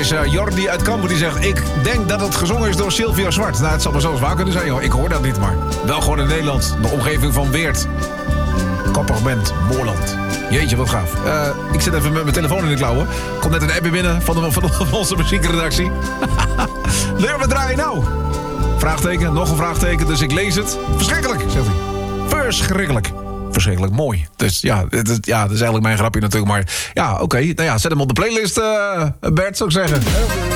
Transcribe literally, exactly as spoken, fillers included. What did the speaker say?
is uh, Jordi uit Kampen die zegt... ik denk dat het gezongen is door Sylvia Zwart. Nou, het zal maar zo waar kunnen zijn, joh. Ik hoor dat niet, maar wel gewoon in Nederland. De omgeving van Weert. Koppig bent, Moorland. Jeetje, wat gaaf. Uh, ik zit even met mijn telefoon in de klauwen. Komt net een appje binnen van, de, van, van onze muziekredactie. Leur, wat draai je nou? Vraagteken, nog een vraagteken, dus ik lees het. Verschrikkelijk, zegt hij. Verschrikkelijk. Verschrikkelijk mooi. Dus ja, het, het, ja, dat is eigenlijk mijn grapje natuurlijk. Maar ja, oké. Okay. Nou ja, zet hem op de playlist, uh, Bert, zou ik zeggen.